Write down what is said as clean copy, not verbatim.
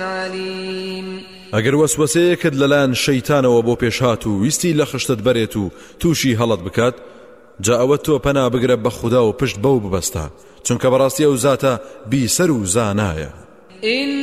عليم. ئەگەر وەسوەسەیەکت لەلایەن شەیتانەوە بۆ پێش هات و ویستی لە خشتت بەرێت و تووشی هەڵت بکات، جا ئەوە تۆ پەنا بگرە بە خودا و پشت بەو ببەستە، چونکە بەڕاستی ئەو زاتە بیسەر و زانایە.